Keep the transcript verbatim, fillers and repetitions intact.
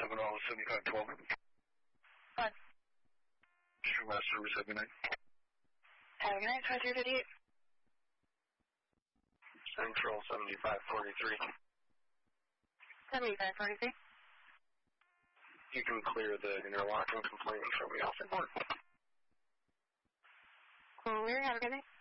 Avenal seventy-five twelve. What? Sure, last service, have a good night. Have a good night, twenty-three fifty-eight. Central seventy-five forty-three. seventy-five forty-three. You can clear the interlocking complaint from me off the board. Cool, have a good night.